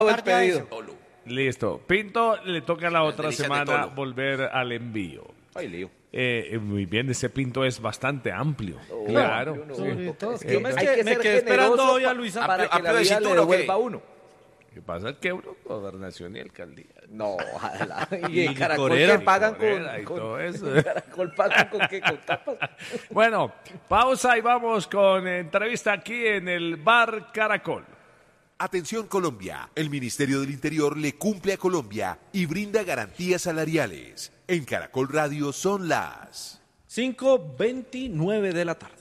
el pedido. Listo. Pinto le toca la otra semana volver al envío. Ay, lío. Muy bien, ese pinto es bastante amplio. Claro. Sobre todo. Es que me hay que ser quedé esperando generoso hoy a Luisa. para que la de vida le cintura, ¿o qué? devuelva a uno. Lo que pasa es que uno, gobernación y alcaldía. No, ojalá. Y el Y Caracol licorera. que pagan Licorera y con todo eso. el Caracol pagan con qué, con tapas. Bueno, pausa y vamos con entrevista aquí en el Bar Caracol. Atención Colombia, el Ministerio del Interior le cumple a Colombia y brinda garantías salariales. En Caracol Radio son las 5:29 de la tarde.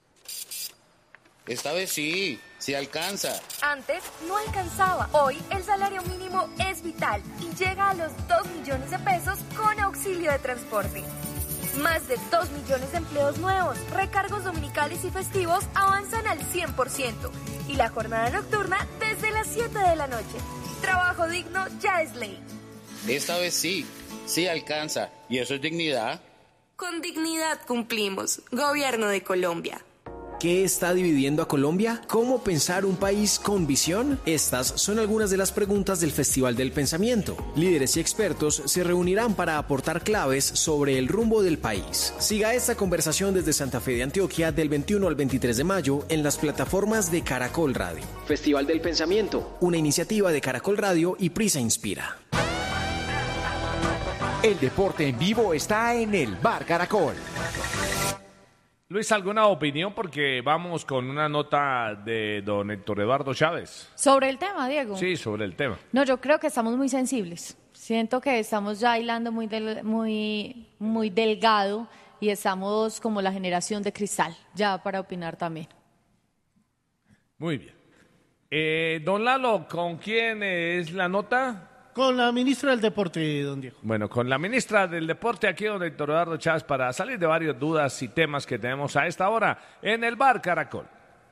Esta vez sí alcanza. Antes no alcanzaba. Hoy el salario mínimo es vital y llega a los 2 millones de pesos con auxilio de transporte. Más de 2 millones de empleos nuevos, recargos dominicales y festivos avanzan al 100% y la jornada nocturna desde las 7 de la noche. Trabajo digno ya es ley. Esta vez sí alcanza. ¿Y eso es dignidad? Con dignidad cumplimos. Gobierno de Colombia. ¿Qué está dividiendo a Colombia? ¿Cómo pensar un país con visión? Estas son algunas de las preguntas del Festival del Pensamiento. Líderes y expertos se reunirán para aportar claves sobre el rumbo del país. Siga esta conversación desde Santa Fe de Antioquia del 21 al 23 de mayo en las plataformas de Caracol Radio. Festival del Pensamiento, una iniciativa de Caracol Radio y Prisa Inspira. El deporte en vivo está en el Bar Caracol. Luis, ¿alguna opinión? Porque vamos con una nota de don Héctor Eduardo Chávez. Sobre el tema, Diego. Sí, sobre el tema. No, yo creo que estamos muy sensibles. Siento que estamos ya hilando muy delgado y estamos como la generación de cristal, ya para opinar también. Muy bien. Don Lalo, ¿con quién es la nota? Con la ministra del Deporte, don Diego. Bueno, con la ministra del Deporte, aquí don Héctor Eduardo Chávez, para salir de varias dudas y temas que tenemos a esta hora en el Bar Caracol.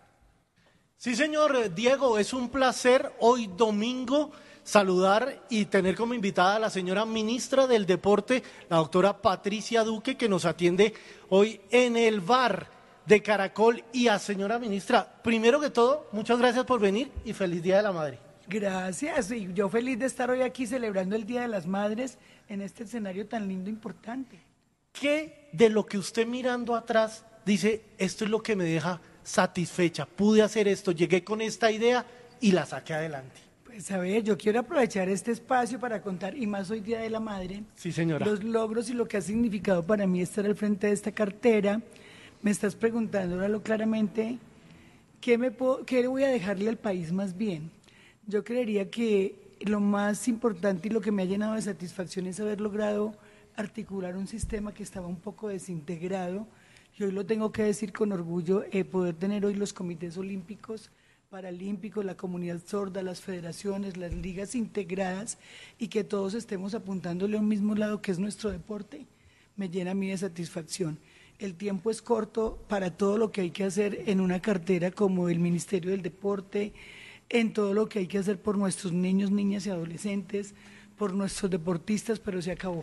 Sí, señor Diego, es un placer hoy domingo saludar y tener como invitada a la señora ministra del Deporte, la doctora Patricia Duque, que nos atiende hoy en el Bar de Caracol. Y a señora ministra, primero que todo, muchas gracias por venir y feliz Día de la Madre. Gracias, y yo feliz de estar hoy aquí celebrando el Día de las Madres en este escenario tan lindo e importante. ¿Qué de lo que usted mirando atrás dice, esto es lo que me deja satisfecha, pude hacer esto, llegué con esta idea y la saqué adelante? Pues a ver, yo quiero aprovechar este espacio para contar, y más hoy Día de la Madre, sí, señora, los logros y lo que ha significado para mí estar al frente de esta cartera. Me estás preguntando, óralo claramente, ¿qué voy a dejarle al país más bien? Yo creería que lo más importante y lo que me ha llenado de satisfacción es haber logrado articular un sistema que estaba un poco desintegrado, y hoy lo tengo que decir con orgullo, poder tener hoy los comités olímpicos, paralímpicos, la comunidad sorda, las federaciones, las ligas integradas, y que todos estemos apuntándole a un mismo lado que es nuestro deporte, me llena a mí de satisfacción. El tiempo es corto para todo lo que hay que hacer en una cartera como el Ministerio del Deporte, en todo lo que hay que hacer por nuestros niños, niñas y adolescentes, por nuestros deportistas, pero se acabó.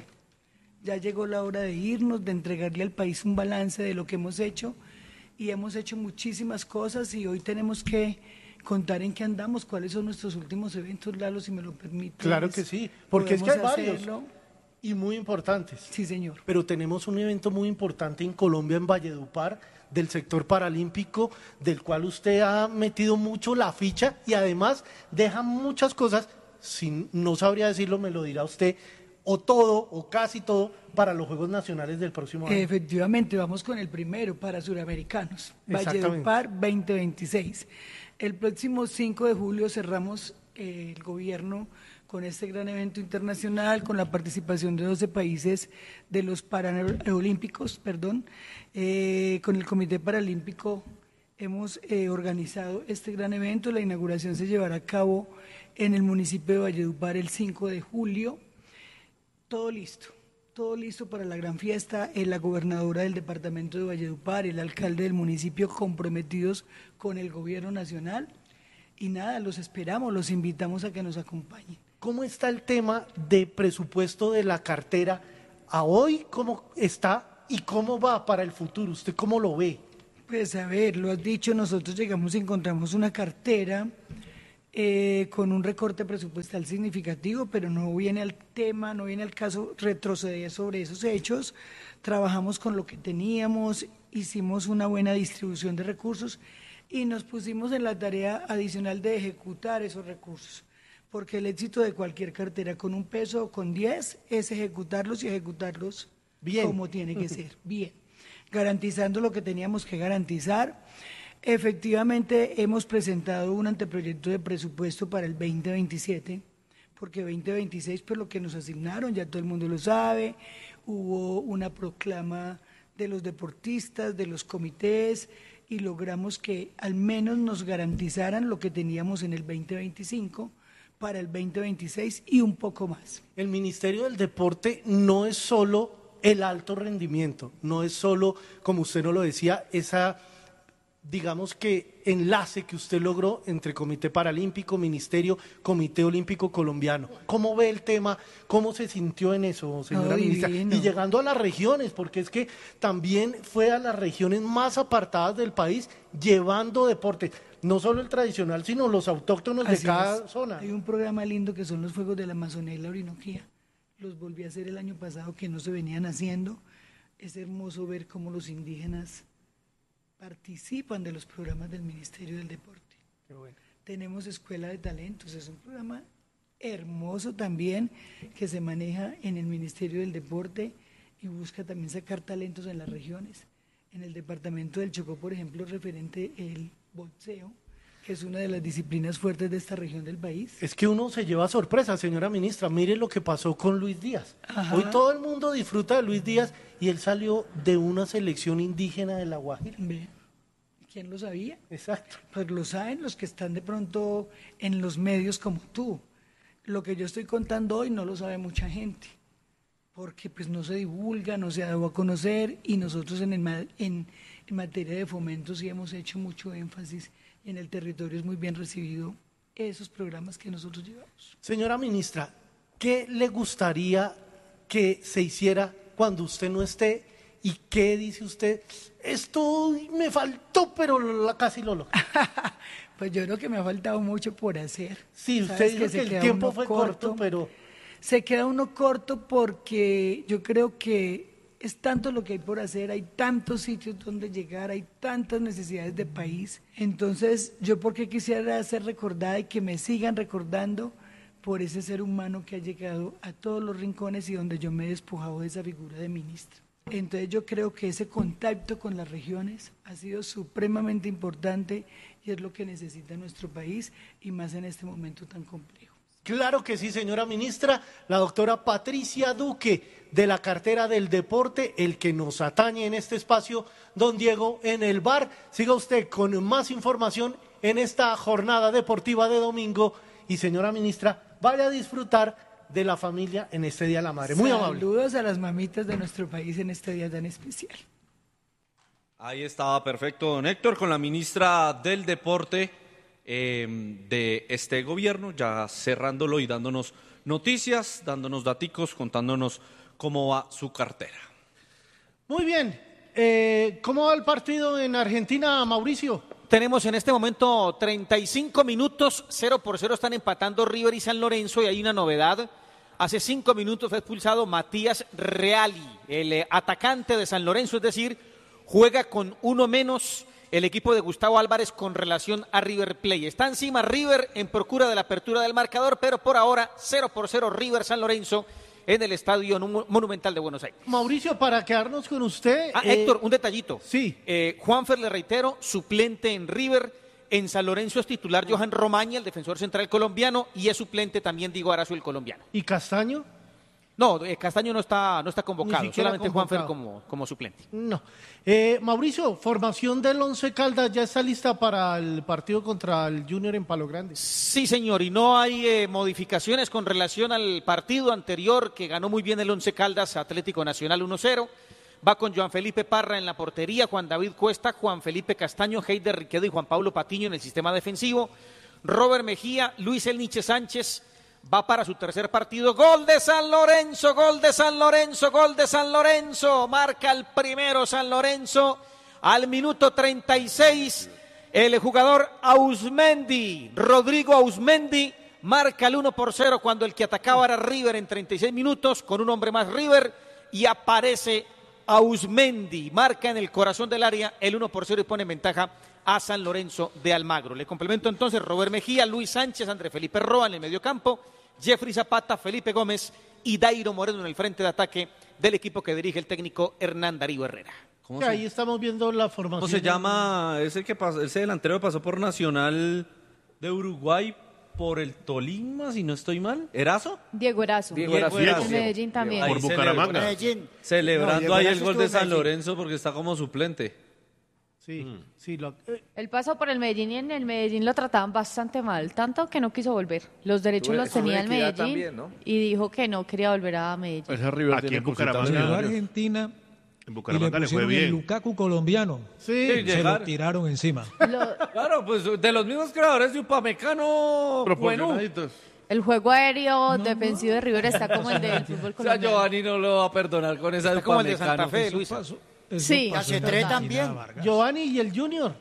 Ya llegó la hora de irnos, de entregarle al país un balance de lo que hemos hecho, y hemos hecho muchísimas cosas, y hoy tenemos que contar en qué andamos, cuáles son nuestros últimos eventos, Lalo, si me lo permite. Claro que sí, porque es que hay varios y muy importantes. Sí, señor. Pero tenemos un evento muy importante en Colombia, en Valledupar, del sector paralímpico, del cual usted ha metido mucho la ficha y además deja muchas cosas, si no sabría decirlo, me lo dirá usted, o todo, o casi todo, para los Juegos Nacionales del próximo año. Efectivamente, vamos con el primero para suramericanos, Valledupar 2026. El próximo 5 de julio cerramos el gobierno con este gran evento internacional, con la participación de 12 países de los Paralímpicos, con el Comité Paralímpico hemos organizado este gran evento. La inauguración se llevará a cabo en el municipio de Valledupar el 5 de julio. Todo listo para la gran fiesta. La gobernadora del departamento de Valledupar, el alcalde del municipio comprometidos con el gobierno nacional. Y nada, los esperamos, los invitamos a que nos acompañen. ¿Cómo está el tema de presupuesto de la cartera a hoy? ¿Cómo está y cómo va para el futuro? ¿Usted cómo lo ve? Pues a ver, lo has dicho, nosotros llegamos y encontramos una cartera con un recorte presupuestal significativo, pero no viene al tema, no viene al caso retroceder sobre esos hechos. Trabajamos con lo que teníamos, hicimos una buena distribución de recursos y nos pusimos en la tarea adicional de ejecutar esos recursos, porque el éxito de cualquier cartera con 1 peso o con 10 es ejecutarlos y ejecutarlos bien, como tiene que ser, bien, garantizando lo que teníamos que garantizar. Efectivamente, hemos presentado un anteproyecto de presupuesto para el 2027, porque 2026, pues lo que nos asignaron, ya todo el mundo lo sabe, hubo una proclama de los deportistas, de los comités, y logramos que al menos nos garantizaran lo que teníamos en el 2025 para el 2026 y un poco más. El Ministerio del Deporte no es solo el alto rendimiento, no es solo, como usted nos lo decía, esa, digamos que enlace que usted logró entre Comité Paralímpico, Ministerio, Comité Olímpico Colombiano. ¿Cómo ve el tema? ¿Cómo se sintió en eso, señora ministra? Y llegando a las regiones, porque es que también fue a las regiones más apartadas del país llevando deporte, no solo el tradicional, sino los autóctonos de cada zona. Hay un programa lindo que son los Juegos de la Amazonía y la Orinoquía. Los volví a hacer el año pasado, que no se venían haciendo. Es hermoso ver cómo los indígenas participan de los programas del Ministerio del Deporte. Qué bueno. Tenemos Escuela de Talentos, es un programa hermoso también que se maneja en el Ministerio del Deporte y busca también sacar talentos en las regiones. En el departamento del Chocó, por ejemplo, referente el boxeo, que es una de las disciplinas fuertes de esta región del país. Es que uno se lleva sorpresa, señora ministra. Mire lo que pasó con Luis Díaz. Ajá. Hoy todo el mundo disfruta de Luis Díaz y él salió de una selección indígena de La Guajira. ¿Quién lo sabía? Exacto. Pues lo saben los que están de pronto en los medios como tú. Lo que yo estoy contando hoy no lo sabe mucha gente, porque pues no se divulga, no se ha dado a conocer, y nosotros en materia de fomento sí hemos hecho mucho énfasis, y en el territorio es muy bien recibido esos programas que nosotros llevamos. Señora ministra, ¿qué le gustaría que se hiciera cuando usted no esté? ¿Y qué dice usted? Esto me faltó, pero casi lo logro. Pues yo creo que me ha faltado mucho por hacer. Sí, usted dice que el tiempo fue corto, pero... Se queda uno corto porque yo creo que es tanto lo que hay por hacer, hay tantos sitios donde llegar, hay tantas necesidades de país. Entonces, yo porque quisiera ser recordada y que me sigan recordando por ese ser humano que ha llegado a todos los rincones y donde yo me he despojado de esa figura de ministra. Entonces yo creo que ese contacto con las regiones ha sido supremamente importante y es lo que necesita nuestro país, y más en este momento tan complejo. Claro que sí, señora ministra. La doctora Patricia Duque, de la cartera del deporte, el que nos atañe en este espacio, don Diego, en el bar. Siga usted con más información en esta jornada deportiva de domingo, y señora ministra, vaya a disfrutar de la familia en este Día de la Madre. Muy amable. Saludos a las mamitas de nuestro país en este día tan especial. Ahí estaba perfecto, don Héctor, con la ministra del Deporte de este gobierno, ya cerrándolo y dándonos noticias, dándonos daticos, contándonos cómo va su cartera. Muy bien. ¿Cómo va el partido en Argentina, Mauricio? Tenemos en este momento 35 minutos, 0-0 están empatando River y San Lorenzo, y hay una novedad. Hace 5 minutos fue expulsado Matías Reali, el atacante de San Lorenzo, es decir, juega con uno menos el equipo de Gustavo Álvarez con relación a River Plate. Está encima River en procura de la apertura del marcador, pero por ahora 0-0 River San Lorenzo en el Estadio Monumental de Buenos Aires. Mauricio, para quedarnos con usted... Héctor, un detallito. Sí. Juanfer, le reitero, suplente en River. En San Lorenzo es titular Johan Romaña, el defensor central colombiano, y es suplente también Diego Arazo, el colombiano. ¿Y Castaño? No, Castaño no está convocado, solamente Juanfer como suplente. No. Mauricio, formación del Once Caldas ya está lista para el partido contra el Junior en Palo Grande. Sí, señor, y no hay modificaciones con relación al partido anterior que ganó muy bien el Once Caldas, Atlético Nacional 1-0. Va con Joan Felipe Parra en la portería, Juan David Cuesta, Juan Felipe Castaño, Heider Riquedo y Juan Pablo Patiño en el sistema defensivo. Robert Mejía, Luis Elniche Sánchez va para su tercer partido. Gol de San Lorenzo, gol de San Lorenzo, gol de San Lorenzo. Marca el primero San Lorenzo al minuto 36. El jugador Ausmendi, Rodrigo Ausmendi, marca el 1-0 cuando el que atacaba era River en 36 minutos, con un hombre más River, y aparece Ausmendi, marca en el corazón del área el 1-0 y pone en ventaja a San Lorenzo de Almagro. Le complemento entonces Robert Mejía, Luis Sánchez, André Felipe Roa en el mediocampo, Jeffrey Zapata, Felipe Gómez y Dairo Moreno en el frente de ataque del equipo que dirige el técnico Hernán Darío Herrera. Ahí estamos viendo la formación. ¿Cómo se llama ese delantero que pasó por Nacional de Uruguay por el Tolima, si no estoy mal? ¿Erazo? Diego Erazo. Diego Erazo. En Medellín también. Ahí Por Bucaramanga. Medellín. Celebrando No, ahí el Erazo gol de estuvo en San Medellín. Lorenzo porque está como suplente. Sí, sí. Él pasó por el Medellín y en el Medellín lo trataban bastante mal, tanto que no quiso volver. Los derechos los tenía el Medellín también, ¿no? y dijo que no quería volver a Medellín. Ese River Aquí tiene en cositas Bucaramanga. serias. Llegó a Argentina En y Bucaramanga le le fue pusieron el bien. Lukaku colombiano. Sí, Se llegar. lo tiraron encima. Claro, pues de los mismos creadores de Upamecano. Bueno, Proporcionaditos. El juego aéreo defensivo de River está como el del fútbol o sea, colombiano. Giovanni no lo va a perdonar con esa de Está como el de Upamecano. Santa Fe, Eso Luis. pasó- eso Sí. pasó en Cachetré Argentina, también. Vargas. Giovanni y el Junior.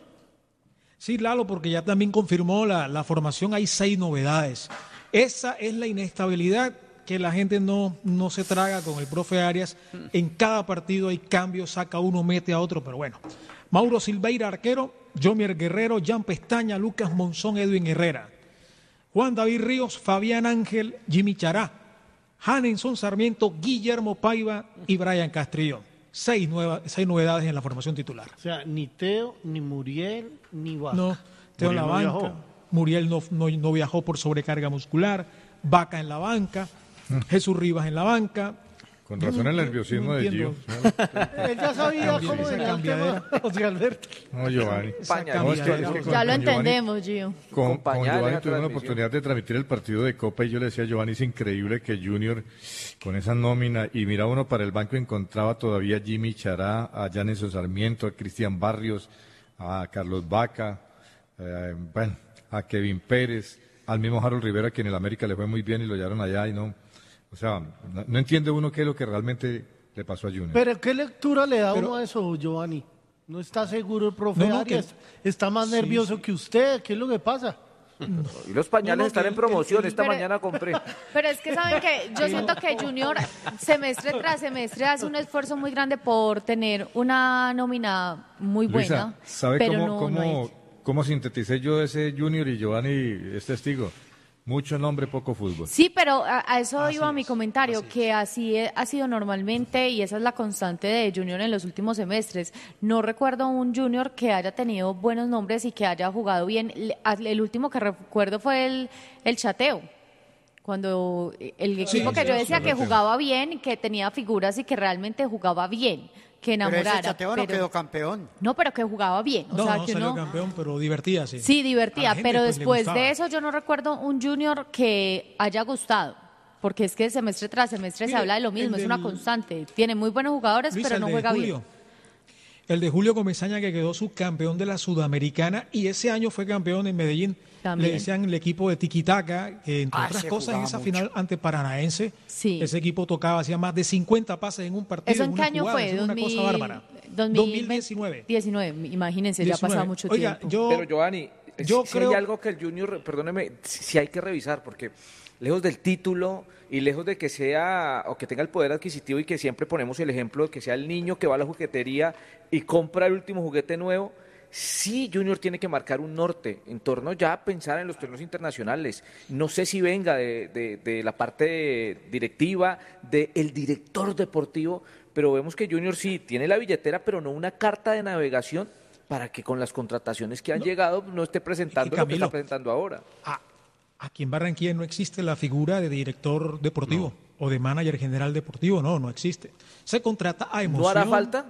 Sí, Lalo, porque ya también confirmó la formación, hay 6 novedades. Esa es la inestabilidad que la gente no se traga con el profe Arias. En cada partido hay cambios, saca uno, mete a otro, pero bueno. Mauro Silveira, arquero, Jomier Guerrero, Jan Pestaña, Lucas Monzón, Edwin Herrera. Juan David Ríos, Fabián Ángel, Jimmy Chará, Hanenson Sarmiento, Guillermo Paiva y Brian Castrillón. 6 novedades en la formación titular. O sea, ni Teo, ni Muriel, ni Vaca. No, Teo en la Muriel no banca. viajó. Muriel no viajó por sobrecarga muscular. Vaca en la banca. Jesús Rivas en la banca. Con razón el nerviosismo de Gio. Él ya sabía cómo Esa venía el cambiadera. tema, José Alberto. No, Giovanni. Pañal. No, es que Ya lo con Giovanni- entendemos, Gio. Con pañales Giovanni la tuvimos la transmisión. oportunidad de transmitir el partido de Copa y yo le decía a Giovanni, es increíble que Junior con esa nómina, y mira uno para el banco encontraba todavía a Jimmy Chará, a Janison Sarmiento, a Cristian Barrios, a Carlos Vaca, bueno, a Kevin Pérez, al mismo Harold Rivera, que en el América le fue muy bien y lo llevaron allá y no, o sea, no entiende uno qué es lo que realmente le pasó a Junior. Pero ¿qué lectura le da Pero- uno a eso, Giovanni? ¿No está seguro el profe No, Arias? ¿Está más nervioso que usted? ¿Qué es lo que pasa? Y los pañales No, no, están que en promoción. Esta pero- mañana compré. Pero es que saben que yo siento que Junior semestre tras semestre hace un esfuerzo muy grande por tener una nómina muy buena. Luisa, ¿sabe pero cómo, no hay. cómo sinteticé yo ese Junior y Giovanni es testigo? Mucho nombre, poco fútbol. Sí, pero a eso Así iba mi es, comentario, así es. que así ha sido normalmente y esa es la constante de Junior en los últimos semestres. No recuerdo un Junior que haya tenido buenos nombres y que haya jugado bien. El último que recuerdo fue el Chateo, cuando el equipo que yo decía que jugaba bien, que tenía figuras y que realmente jugaba bien, que Pero enamorara. ese Chateo no quedó campeón. No, pero que jugaba bien. O No, sea, no que salió uno... campeón, pero divertía, sí. Sí, A divertida, la gente, pero pues, le después gustaba. de eso yo no recuerdo un Junior que haya gustado, porque es que semestre tras semestre se Mire, habla de lo mismo, el es una del- constante. Tiene muy buenos jugadores, Luisa, pero no el de juega Julio. bien. El de Julio Comesaña, que quedó subcampeón de la Sudamericana y ese año fue campeón en Medellín. También. Le decían el equipo de Tiquitaca, que entre otras ese cosas en jugaba esa mucho. final ante Paranaense, Sí. ese equipo tocaba, hacía más de 50 pases en un partido. ¿Eso en qué una año jugada, fue? eso era una cosa bárbara. 2019. 19, imagínense, ya ha pasado mucho Oiga, tiempo. yo, Pero Giovanni, yo si creo- hay algo que el Junior, perdóneme, si hay que revisar, porque lejos del título y lejos de que sea o que tenga el poder adquisitivo y que siempre ponemos el ejemplo de que sea el niño que va a la juguetería y compra el último juguete nuevo, sí Junior tiene que marcar un norte en torno ya a pensar en los torneos internacionales. No sé si venga de la parte directiva, del director deportivo, pero vemos que Junior sí tiene la billetera, pero no una carta de navegación para que con las contrataciones que han llegado no esté presentando lo que Camilo, está presentando ahora. aquí en Barranquilla no existe la figura de director deportivo o de manager general deportivo, no existe. Se contrata a emoción. ¿No hará falta?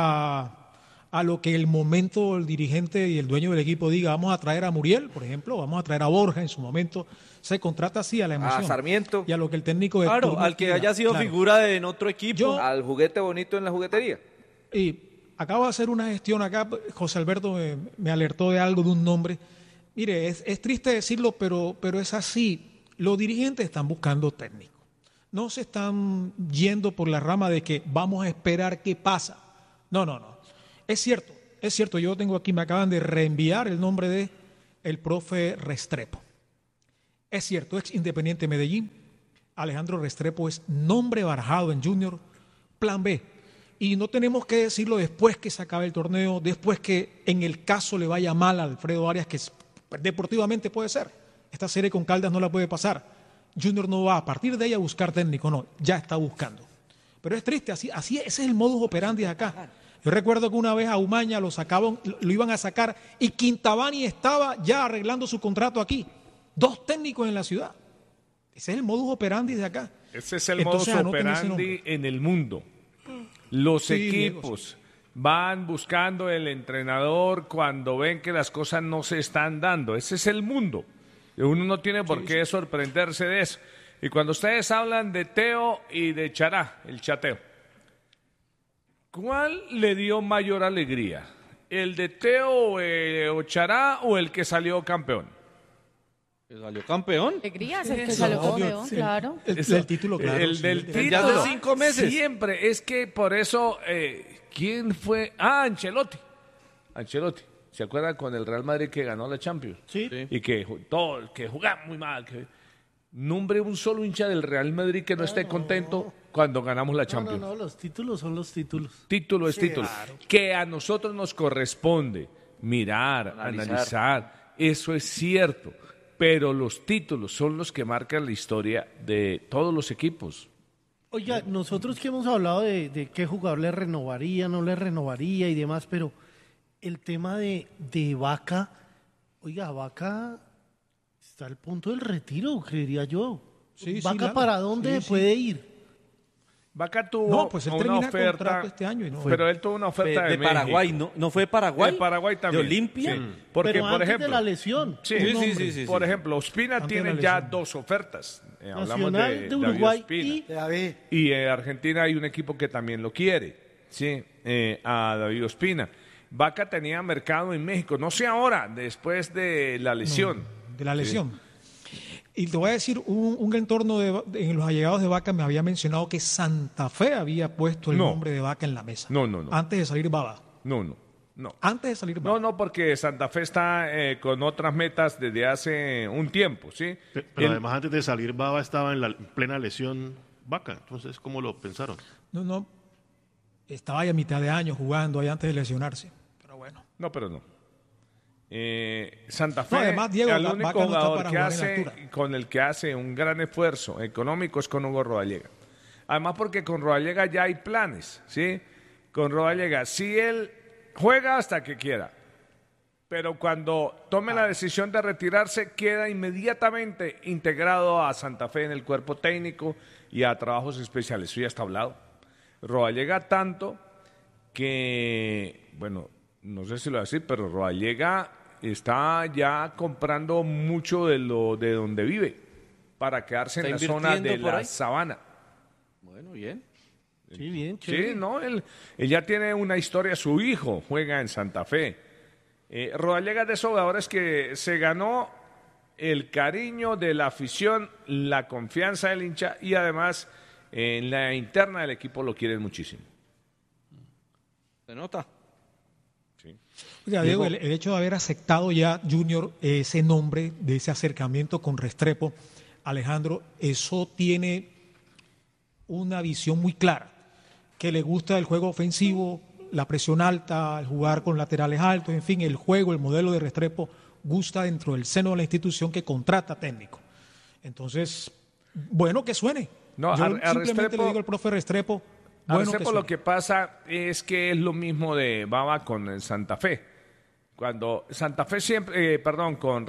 A lo que el momento el dirigente y el dueño del equipo diga, vamos a traer a Muriel, por ejemplo, vamos a traer a Borja en su momento. Se contrata así a la emoción. A Sarmiento. Y a lo que el técnico de Claro, turno al que diga. haya sido Claro. figura en otro equipo. Al juguete bonito en la juguetería. Y acabo de hacer una gestión acá, José Alberto me alertó de algo, de un nombre. Mire, es triste decirlo, pero es así. Los dirigentes están buscando técnicos. No se están yendo por la rama de que vamos a esperar qué pasa. No. Es cierto, yo tengo aquí, me acaban de reenviar el nombre de el profe Restrepo. Es cierto, ex Independiente Medellín, Alejandro Restrepo es nombre barajado en Junior, plan B. Y no tenemos que decirlo después que se acabe el torneo, después que en el caso le vaya mal a Alfredo Arias, que deportivamente puede ser. Esta serie con Caldas no la puede pasar. Junior no va a partir de ella a buscar técnico, no, ya está buscando. Pero es triste, así ese es el modus operandi de acá. Yo recuerdo que una vez a Umaña lo iban a sacar y Quintabani estaba ya arreglando su contrato aquí. 2 técnicos en la ciudad. Ese es el modus operandi de acá. Ese es el modus operandi en el mundo. Los equipos van buscando el entrenador cuando ven que las cosas no se están dando. Ese es el mundo. Uno no tiene por qué sorprenderse de eso. Y cuando ustedes hablan de Teo y de Chará, el chateo, ¿cuál le dio mayor alegría? ¿El de Teo o Chará o el que salió campeón? ¿El salió campeón? Alegría, es el que salió campeón, claro. El título, claro. El del título. Ya hace 5 meses. Siempre, es que por eso, ¿quién fue? Ancelotti. ¿Se acuerdan con el Real Madrid que ganó la Champions? Sí. Y que jugaba muy mal. Nombre un solo hincha del Real Madrid que no esté contento cuando ganamos la Champions. No, los títulos son los títulos. Título es título. Claro. Que a nosotros nos corresponde mirar, analizar. Eso es cierto. Pero los títulos son los que marcan la historia de todos los equipos. Oiga, nosotros que hemos hablado de qué jugador le renovaría, no le renovaría y demás, pero el tema de Vaca, oiga, Vaca está al punto del retiro, creería yo. Vaca, claro. ¿Para dónde puede ir? Vaca tuvo una oferta este año y no pero él tuvo una oferta de Paraguay, ¿no fue Paraguay? De Paraguay también. ¿De Olimpia? Sí. Porque, pero por antes ejemplo, de la lesión. Sí. Por ejemplo, Ospina tiene ya 2 ofertas. Hablamos de Uruguay y en Argentina hay un equipo que también lo quiere, a David Ospina. Vaca tenía mercado en México, no sé ahora, después de la lesión. De la lesión. Y te voy a decir, un entorno en los allegados de Vaca me había mencionado que Santa Fe había puesto el nombre de Vaca en la mesa. No. Antes de salir Baba. No. Antes de salir Baba. No, porque Santa Fe está con otras metas desde hace un tiempo, ¿sí? Pero además antes de salir Baba estaba en la plena lesión Vaca. Entonces, ¿cómo lo pensaron? No. Estaba ahí a mitad de año jugando ahí antes de lesionarse. Pero bueno. No. Santa Fe, además, Diego, el único Vaca jugador no que con el que hace un gran esfuerzo económico es con Hugo Rodallega. Además porque con Rodallega ya hay planes, ¿sí? Con Rodallega, si él juega hasta que quiera, pero cuando tome la decisión de retirarse, queda inmediatamente integrado a Santa Fe en el cuerpo técnico y a trabajos especiales. Eso ya está hablado. Rodallega tanto que, bueno, no sé si lo voy a decir, pero Rodallega está ya comprando mucho de donde vive para quedarse en la zona de la sabana. Bueno, bien. Sí, bien. Sí, no, él ya tiene una historia, su hijo juega en Santa Fe. Rodallega es de esos jugadores que se ganó el cariño de la afición, la confianza del hincha y además en la interna del equipo lo quieren muchísimo. ¿Se nota? Sí. Oiga, Diego, el hecho de haber aceptado ya Junior ese nombre, de ese acercamiento con Restrepo, Alejandro, eso tiene una visión muy clara, que le gusta el juego ofensivo, la presión alta, el jugar con laterales altos, en fin, el juego, el modelo de Restrepo gusta dentro del seno de la institución que contrata técnico. Entonces, bueno, que suene. No, yo a simplemente le digo al profe Restrepo, bueno, que lo que pasa es que es lo mismo de Baba con el Santa Fe. Cuando Santa Fe siempre, con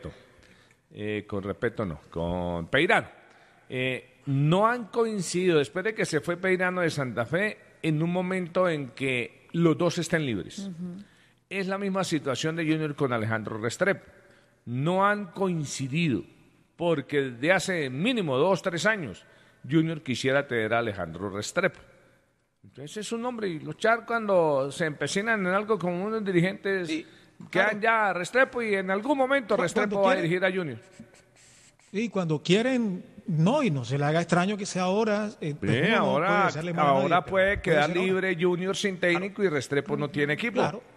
Peirano. No han coincidido, después de que se fue Peirano de Santa Fe, en un momento en que los dos estén libres. Uh-huh. Es la misma situación de Junior con Alejandro Restrepo. No han coincidido, porque desde hace mínimo 2-3 años Junior quisiera tener a Alejandro Restrepo. Entonces es un hombre, y luchar cuando se empecinan en algo con unos dirigentes quedan ya Restrepo y en algún momento Restrepo va a dirigir a Junior. Y cuando quieren, no, y no se le haga extraño que sea ahora. Ahora puede quedar libre Junior sin técnico y Restrepo no tiene equipo. Claro.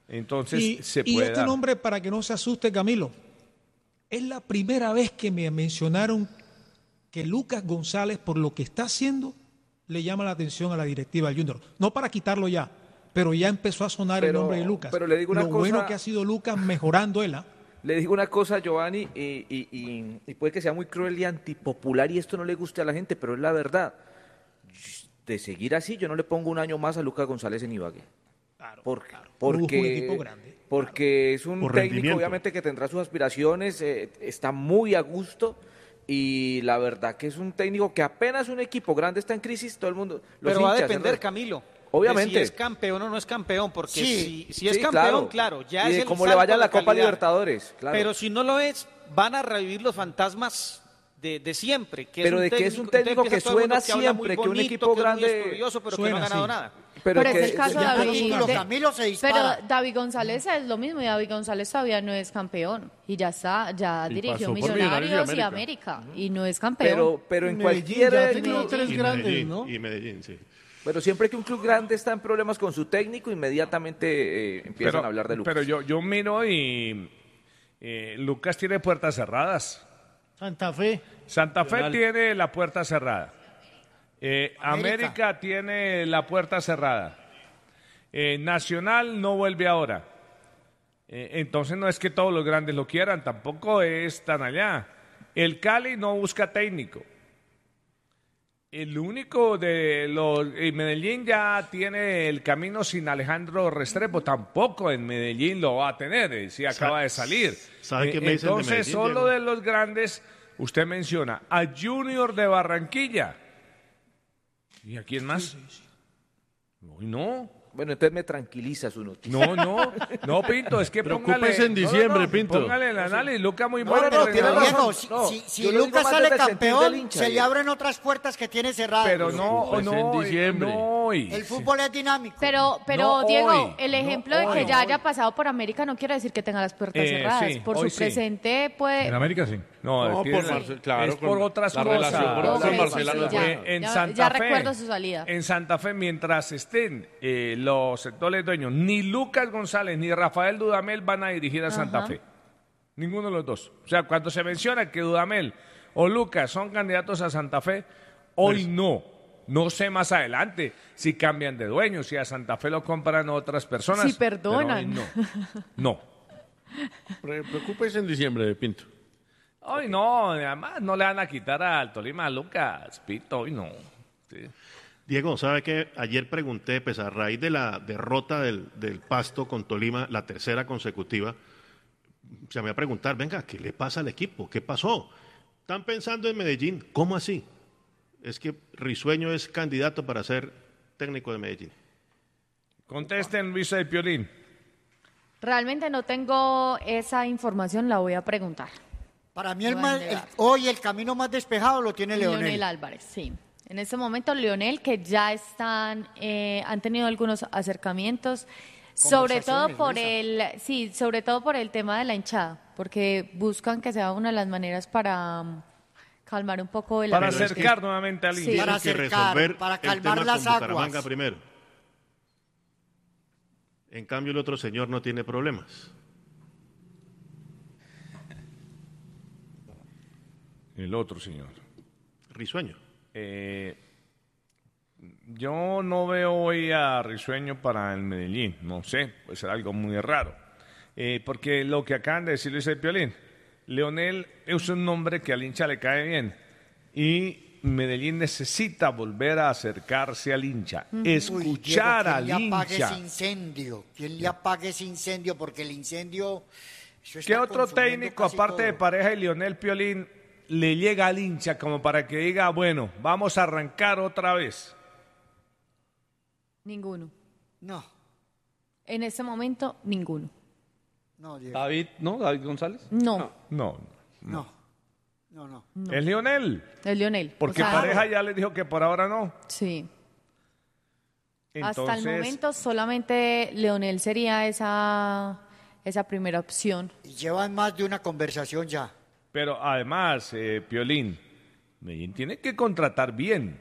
Entonces Y se puede este dar. nombre, para que no se asuste Camilo, es la primera vez que me mencionaron que Lucas González, por lo que está haciendo, le llama la atención a la directiva del Junior. No para quitarlo ya, pero ya empezó a sonar el nombre de Lucas. Pero le digo una lo cosa, bueno que ha sido Lucas mejorando él. Le digo una cosa, Giovanni, y puede que sea muy cruel y antipopular y esto no le guste a la gente, pero es la verdad. De seguir así, yo no le pongo un año más a Lucas González en Ibagué. Porque Un equipo grande. Porque es un Por técnico, rendimiento. obviamente, que tendrá sus aspiraciones, está muy a gusto. Y la verdad que es un técnico que apenas un equipo grande está en crisis, todo el mundo... los Pero va a hinchas, depender, ¿no? Camilo. Obviamente. De si es campeón o no es campeón, porque Sí, si es sí, campeón, claro, ya y es de el cómo le salto vaya en de la Copa calidad. Libertadores, claro. Pero si no lo es, van a revivir los fantasmas de siempre. Que Pero es un de que es técnico, un técnico entonces que empieza todo el mundo suena habla muy siempre, que un bonito, equipo que es muy grande estudioso, pero que no suena ha ganado así. nada. Pero es que- el caso de Ya David. título, Camilo se dispara. Pero David González es lo mismo y David González todavía no es campeón y ya está, ya Y dirigió pasó por Millonarios Millonarios y y América y no es campeón. Pero en Medellín cualquier... ya ha tenido tres Y grandes, Medellín, ¿no? y Medellín, sí. Pero siempre que un club grande está en problemas con su técnico, inmediatamente empiezan a hablar de Lucas. Pero yo miro y Lucas tiene puertas cerradas. Santa Fe. Santa Fe Nacional. tiene la puerta cerrada. América tiene la puerta cerrada. Nacional no vuelve ahora. Entonces no es que todos los grandes lo quieran, tampoco es tan allá. El Cali no busca técnico. El único de los... Medellín ya tiene el camino sin Alejandro Restrepo, tampoco en Medellín lo va a tener, si acaba de salir. ¿Sabe qué me dicen de Entonces, Medellín, solo Diego? de los grandes, usted menciona a Junior de Barranquilla. ¿Y a quién más? Uy, no. Bueno, entonces me tranquiliza su noticia. No, Pinto, es que Preocúpese en diciembre, Pinto. Póngale el análisis, Lucas muy No, bueno. no, tiene entrenador. razón. Diego, si yo lo digo Lucas más sale desde el sentir del campeón, hincha, se le Diego. abren otras puertas que tiene cerradas. Pero no, Pues en diciembre. El fútbol es dinámico. Pero No Diego, hoy, el no ejemplo de hoy. que ya haya pasado por América no quiere decir que tenga las puertas cerradas. sí, por hoy su sí. presente puede... En América sí. No, No, tiene- por Marcel- claro, es por con otras la cosas. relación por Ok, Marcela sí, no ya, fue. En ya- Santa ya Fe, recuerdo su salida. En Santa Fe, mientras estén los sectores dueños, ni Lucas González ni Rafael Dudamel van a dirigir a Santa Ajá. Fe. Ninguno de los dos. O sea, cuando se menciona que Dudamel o Lucas son candidatos a Santa Fe, hoy Pues- no. No sé más adelante si cambian de dueños, si a Santa Fe lo compran otras personas. Si perdonan. pero hoy no. Preocúpese en diciembre, Pinto. Hoy no, además no le van a quitar al Tolima a Lucas, Pito, hoy no. Sí. Diego, ¿sabe qué? Ayer pregunté, pues a raíz de la derrota del Pasto con Tolima, la tercera consecutiva, se me va a preguntar, venga, ¿qué le pasa al equipo? ¿Qué pasó? Están pensando en Medellín. ¿Cómo así? Es que Risueño es candidato para ser técnico de Medellín. Contesten, Luis y Piolín. Realmente no tengo esa información, la voy a preguntar. Para mí Buen debate. hoy el camino más despejado lo tiene Leonel. Álvarez, sí. En este momento, Leonel, que ya han tenido algunos acercamientos, sobre todo sobre todo por el tema de la hinchada, porque buscan que sea una de las maneras para calmar un poco el Para ambiente. acercar nuevamente al Sí. hincha. Para Tienen que acercar, resolver para el calmar tema las con Bucaramanga aguas. primero. En cambio, el otro señor no tiene problemas. El otro señor. Risueño. Yo no veo hoy a Risueño para el Medellín, no sé, puede ser algo muy raro. Porque lo que acaban de decir Luis y Piolín, Leonel es un nombre que al hincha le cae bien y Medellín necesita volver a acercarse al hincha, escuchar al ¿quién le apague hincha. ese incendio? ¿Quién le apague ese incendio? Porque el incendio... eso está ¿Qué otro consumiendo técnico, casi aparte de todo. Pareja y Lionel Piolín, le llega al hincha como para que diga, bueno, vamos a arrancar otra vez? Ninguno. No, En este momento, ninguno. no, Diego. David, ¿no? David González. No, No, No, no. es Lionel. es Leonel. Porque O sea, Pareja ya le dijo que por ahora no. Sí. Hasta el Entonces, momento solamente Leonel sería esa primera opción. Y llevan más de una conversación ya. pero además, Piolín, Medellín tiene que contratar bien.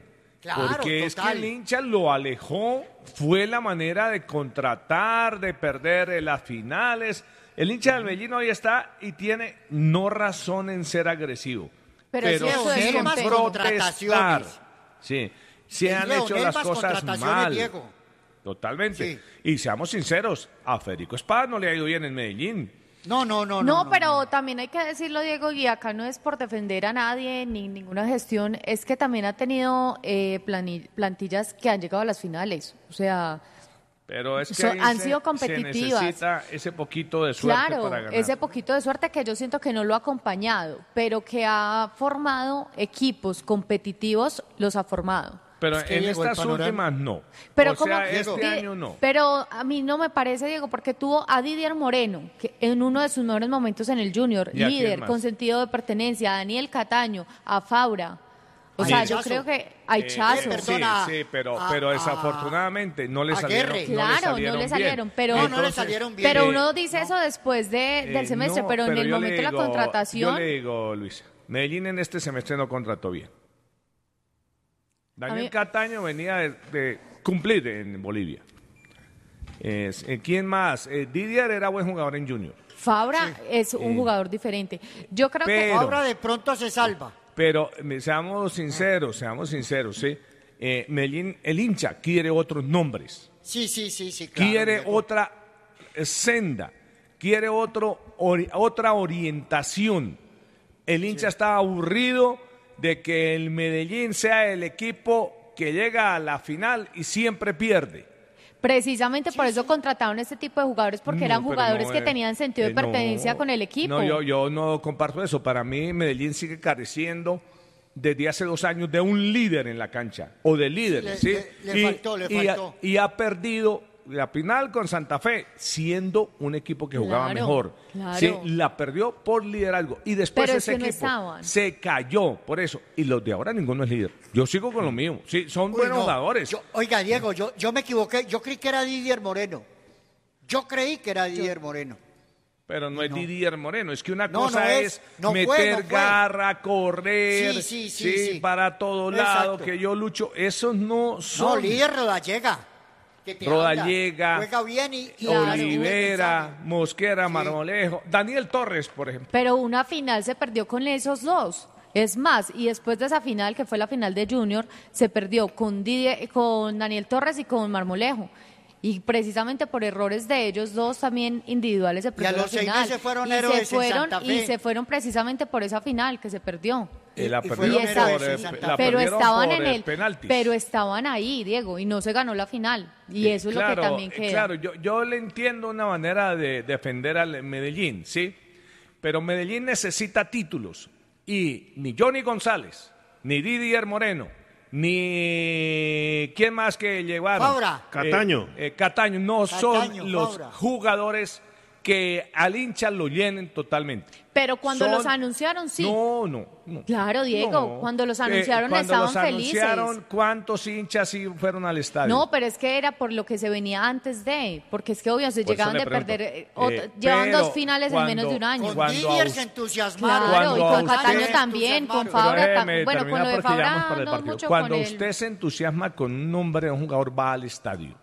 Claro, porque es que total. el hincha lo alejó, fue la manera de contratar, de perder las finales. El hincha del Medellín hoy está y tiene no razón en ser agresivo, Pero pero sí, eso es sí en contexto. protestar. Sí, se han hecho las cosas contrataciones, mal. Diego. Totalmente. Y seamos sinceros, a Federico Espada no le ha ido bien en Medellín. No, pero también hay que decirlo, Diego, y acá no es por defender a nadie ni ninguna gestión, es que también ha tenido plantillas que han llegado a las finales. O sea, Pero es que ahí han sido competitivas. Se necesita ese poquito de suerte claro, para ganar. ese poquito de suerte que yo siento que no lo ha acompañado, pero que ha formado equipos competitivos, los ha formado. Pero Es que en llegó el estas panorama. últimas no. Pero o como sea, este año no. Pero a mí no me parece, Diego, porque tuvo a Didier Moreno, que en uno de sus mejores momentos en el Junior, ¿Y a quién líder, más? con sentido de pertenencia, a Daniel Cataño, a Faura. O sea, yo creo que hay Chazo. Sí, pero desafortunadamente no le salieron, Claro, no le salieron, pero no le salieron bien. Pero uno dice eso después del semestre, no, pero en el yo momento le de la digo- contratación. Yo le digo, Luisa, Medellín en este semestre no contrató bien. Daniel mí- Cataño venía de cumplir en Bolivia. ¿Quién más? Didier era buen jugador en Junior. Fabra es un jugador diferente. Yo creo que Pero- Ahora de pronto se salva. Pero seamos sinceros, ¿sí? Medellín, el hincha quiere otros nombres. Sí, claro. Quiere Diego. otra senda, quiere otra orientación. El hincha está aburrido de que el Medellín sea el equipo que llega a la final y siempre pierde. precisamente por eso contrataron este tipo de jugadores, porque eran No, pero jugadores no, que tenían sentido de pertenencia no, con el equipo. No, yo no comparto eso. Para mí, Medellín sigue careciendo desde hace 2 años de un líder en la cancha, o de líderes, ¿sí? le faltó. Y ha perdido la final con Santa Fe, siendo un equipo que jugaba Claro, mejor. claro. ¿Sí? La perdió por liderazgo. Y después Pero ese es que no equipo estaban. se cayó por eso. Y los de ahora ninguno es líder. Yo sigo con lo mío. Sí, son Uy, buenos no. jugadores. Oiga, Diego, yo me equivoqué. Yo creí que era Didier Moreno. Moreno. Pero no es Didier Moreno, es que una No, cosa no es no fue, meter no fue. garra, correr, Sí. para todo lado, Exacto. que yo lucho. Esos no No, son. líder Rodallega. Que te Rodallega, habla, juega bien y Olivera, Mosquera, Marmolejo, Daniel Torres, por ejemplo. Pero una final se perdió con esos dos. Es más, y después de esa final, que fue la final de Junior, se perdió con Daniel Torres y con Marmolejo. Y precisamente por errores de ellos dos también individuales se perdió a la los 6 final. meses fueron y héroes se en fueron, Santa Fe. y se fueron precisamente por esa final que se perdió. La y perdieron fueron esta- héroes en por, Santa la Fe. pero perdieron estaban por en el penaltis. pero estaban ahí, Diego, y no se ganó la final. Y eso es lo que también queda. Claro, yo le entiendo una manera de defender al Medellín, ¿sí? Pero Medellín necesita títulos. Y ni Johnny González, ni Didier Moreno, ni quién más que llevaron. Fabra. Cataño. Cataño no Cataño, son los Fabra. jugadores que al hincha lo llenen totalmente. Pero cuando Son- los anunciaron, sí. No. Claro, Diego, No. cuando los anunciaron Cuando estaban los felices. anunciaron, ¿cuántos hinchas sí fueron al estadio? No, pero es que era por lo que se venía antes de, porque es que obvio se Por eso llegaban le de pregunto. perder, llevan Pero 2 finales en menos de un año. Con Cuando Didier a se us- entusiasmaron. Claro, y Cuando a con Cataño usted- también, con Pero Fabra déjeme también. Bueno, con terminar lo de porque ya vamos Fabra para el no partido. mucho Cuando con usted él. se entusiasma con un nombre de un jugador, va al estadio.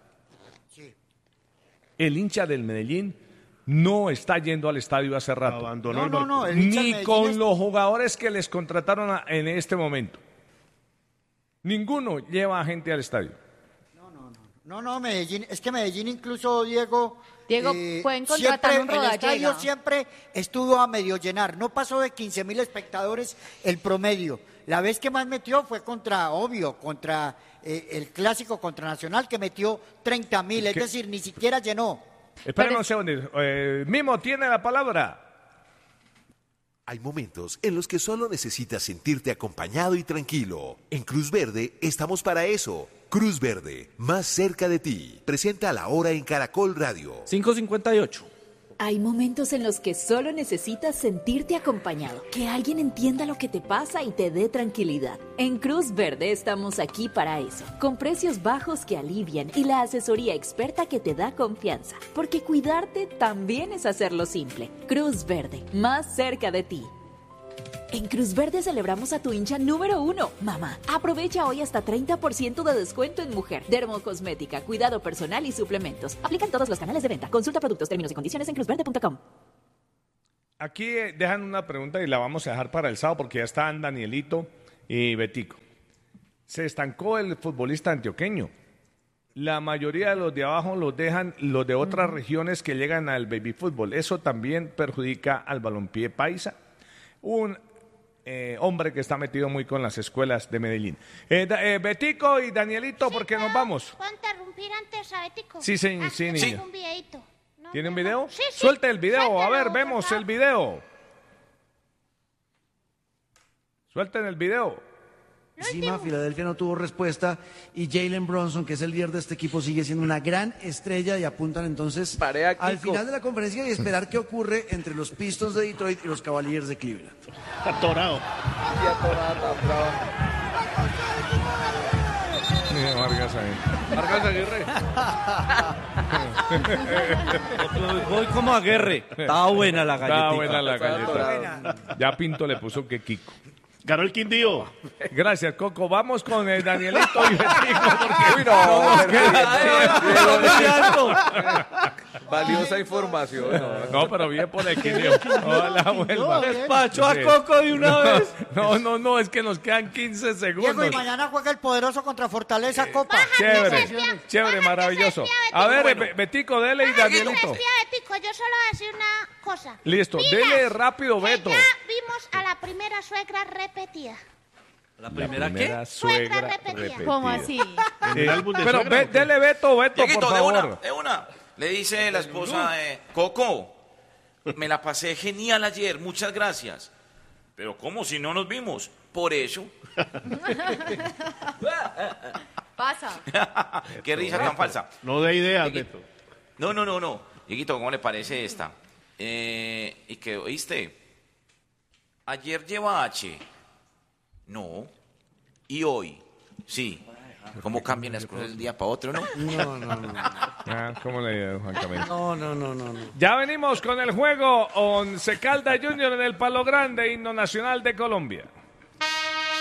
El hincha del Medellín no está yendo al estadio hace rato. Abandonó el No, barco. el hincha del Ni Medellín con es- los jugadores que les contrataron en este momento. Ninguno lleva a gente al estadio. No, Medellín, es que Medellín incluso, Diego, pueden contratar siempre, un el Rodallega. estadio siempre estuvo a medio llenar, no pasó de 15.000 espectadores el promedio. La vez que más metió fue contra el clásico contra Nacional, que metió 30.000, es ¿Qué? decir, ni siquiera llenó. Espérame un segundo. Mimo tiene la palabra. Hay momentos en los que solo necesitas sentirte acompañado y tranquilo. En Cruz Verde estamos para eso. Cruz Verde, más cerca de ti. Presenta a la hora en Caracol Radio. 5:58. Hay momentos en los que solo necesitas sentirte acompañado, que alguien entienda lo que te pasa y te dé tranquilidad. En Cruz Verde estamos aquí para eso, con precios bajos que alivian y la asesoría experta que te da confianza, porque cuidarte también es hacerlo simple. Cruz Verde, más cerca de ti. En Cruz Verde celebramos a tu hincha número 1, mamá. Aprovecha hoy hasta 30% de descuento en mujer, dermocosmética, cuidado personal y suplementos. Aplican todos los canales de venta. Consulta productos, términos y condiciones en cruzverde.com. Aquí dejan una pregunta y la vamos a dejar para el sábado porque ya están Danielito y Betico. Se estancó el futbolista antioqueño. La mayoría de los de abajo los dejan los de otras regiones que llegan al baby fútbol. Eso también perjudica al balompié paisa. Un hombre que está metido muy con las escuelas de Medellín. Betico y Danielito, sí, porque nos vamos. ¿Puedo interrumpir antes a Betico? Sí, sí, sí, niña. Sí. Un videito. ¿Tiene un video? Sí, sí. Suelte el video, Suéltelo, a ver, vemos el video. Suelten el video. Encima, Filadelfia no tuvo respuesta y Jalen Brunson, que es el líder de este equipo, sigue siendo una gran estrella y apuntan entonces al final de la conferencia y esperar qué ocurre entre los Pistons de Detroit y los Cavaliers de Cleveland. Atorado. Mira, Vargas Aguirre. Voy como Aguirre. Estaba buena la galletita. Estaba buena la galleta. Ya Pinto le puso que Kiko. Ganó el Quindío. Gracias, Coco. Vamos con el Danielito y Betico porque Uy, valiosa información. No, pero bien por el Quindío. Hola, vuelva. Despacho a Coco de una vez. No, es que nos quedan 15 segundos. Diego, y mañana juega el poderoso contra Fortaleza Copa. Chévere, maravilloso. A ver, Betico, dele y Danielito. Betico, yo solo voy a decir una cosa. Listo, dele rápido, Beto. Ya vimos a la primera suegra repetida. ¿La primera qué? Suegra repetida. ¿Cómo así? Pero dele Beto, Dieguito, por favor. De una. Le dice la esposa, Coco, me la pasé genial ayer, muchas gracias. Pero ¿cómo si no nos vimos? Por eso. Pasa. Qué risa tan falsa. No dé ideas, Beto. No. Dieguito, ¿cómo le parece esta? Y que, ¿oíste? Ayer lleva H. No. ¿Y hoy? Sí. ¿Cómo cambian las cosas de un día para otro, no? No. ¿Cómo le digo, Juan Camilo? No. Ya venimos con el juego Once Caldas Junior en el Palo Grande, himno nacional de Colombia.